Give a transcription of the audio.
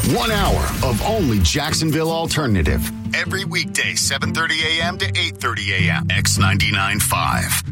1 hour of only Jacksonville alternative. Every weekday, 7:30 a.m. to 8:30 a.m. X99.5.